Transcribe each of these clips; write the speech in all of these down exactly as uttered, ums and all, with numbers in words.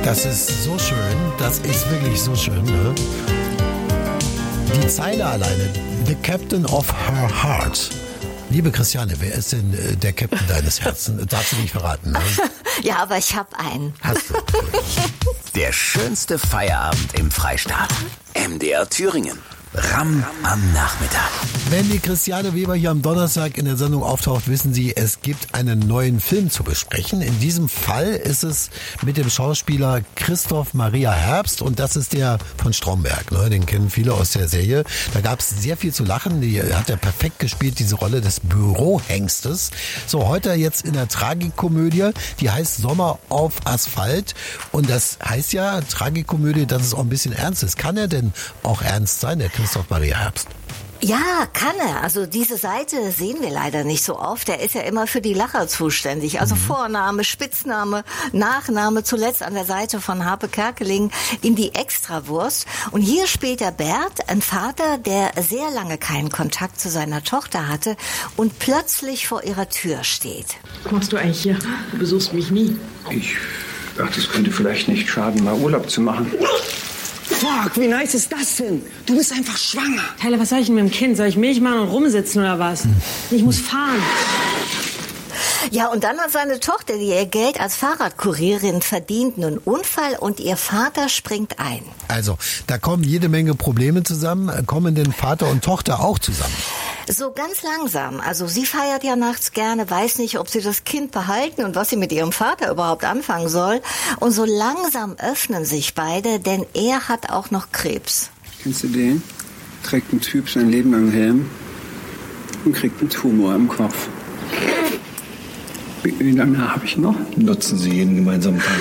Das ist so schön, das ist wirklich so schön, ne? Die Zeile alleine, The Captain of Her Heart. Liebe Christiane, wer ist denn äh, der Captain deines Herzens? Darfst du nicht verraten, ne? Ja, aber ich hab einen. Hast du? Der schönste Feierabend im Freistaat. M D R Thüringen. Ram am Nachmittag. Wenn die Christiane Weber hier am Donnerstag in der Sendung auftaucht, wissen Sie, es gibt einen neuen Film zu besprechen. In diesem Fall ist es mit dem Schauspieler Christoph Maria Herbst und das ist der von Stromberg. Ne? Den kennen viele aus der Serie. Da gab es sehr viel zu lachen. Die hat er perfekt gespielt, diese Rolle des Bürohengstes. So, heute jetzt in der Tragikomödie, die heißt Sommer auf Asphalt. Und das heißt ja, Tragikomödie, dass es auch ein bisschen ernst ist. Kann er denn auch ernst sein, der Christoph Maria Herbst? Ja, kann er. Also diese Seite sehen wir leider nicht so oft. Er ist ja immer für die Lacher zuständig. Also mhm. Vorname, Spitzname, Nachname, zuletzt an der Seite von Harpe Kerkeling in die Extrawurst. Und hier spielt er Bert, ein Vater, der sehr lange keinen Kontakt zu seiner Tochter hatte und plötzlich vor ihrer Tür steht. Was machst du eigentlich hier? Du besuchst mich nie. Ich dachte, es könnte vielleicht nicht schaden, mal Urlaub zu machen. Fuck, wie nice ist das denn? Du bist einfach schwanger. Tyler, was soll ich denn mit dem Kind? Soll ich Milch machen und rumsitzen oder was? Ich muss fahren. Ja, und dann hat seine Tochter, die ihr Geld als Fahrradkurierin verdient, einen Unfall und ihr Vater springt ein. Also, da kommen jede Menge Probleme zusammen. Kommen denn Vater und Tochter auch zusammen? So ganz langsam. Also sie feiert ja nachts gerne, weiß nicht, ob sie das Kind behalten und was sie mit ihrem Vater überhaupt anfangen soll. Und so langsam öffnen sich beide, denn er hat auch noch Krebs. Kennst du den? Trägt ein Typ sein Leben lang Helm und kriegt einen Tumor im Kopf. Wie lange habe ich noch? Nutzen Sie jeden gemeinsamen Tag.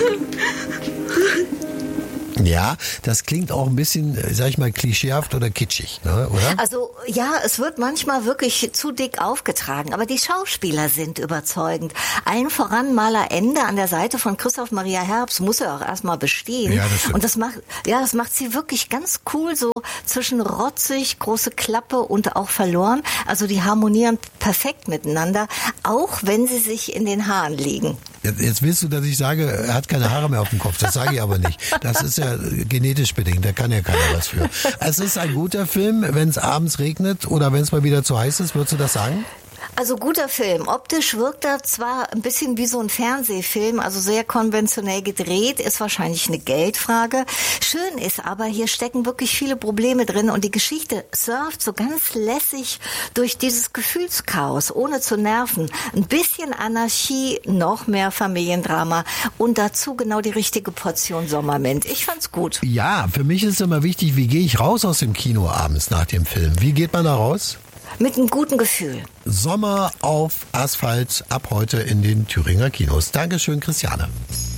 Ja, das klingt auch ein bisschen, sag ich mal, klischeehaft oder kitschig, ne, oder? Also ja, es wird manchmal wirklich zu dick aufgetragen, aber die Schauspieler sind überzeugend. Allen voran Maler Ende an der Seite von Christoph Maria Herbst muss er auch erstmal bestehen. Ja, das stimmt. Und das macht, ja, das macht sie wirklich ganz cool, so zwischen rotzig, große Klappe und auch verloren. Also die harmonieren perfekt miteinander, auch wenn sie sich in den Haaren liegen. Jetzt, jetzt willst du, dass ich sage, er hat keine Haare mehr auf dem Kopf. Das sage ich aber nicht. Das ist ja genetisch bedingt. Da kann ja keiner was für. Es ist ein guter Film, wenn es abends regnet oder wenn es mal wieder zu heiß ist. Würdest du das sagen? Also guter Film. Optisch wirkt er zwar ein bisschen wie so ein Fernsehfilm, also sehr konventionell gedreht, ist wahrscheinlich eine Geldfrage. Schön ist aber, hier stecken wirklich viele Probleme drin und die Geschichte surft so ganz lässig durch dieses Gefühlschaos, ohne zu nerven. Ein bisschen Anarchie, noch mehr Familiendrama und dazu genau die richtige Portion Sommermint. Ich fand's gut. Ja, für mich ist immer wichtig, wie gehe ich raus aus dem Kino abends nach dem Film? Wie geht man da raus? Mit einem guten Gefühl. Sommer auf Asphalt ab heute in den Thüringer Kinos. Dankeschön, Christiane.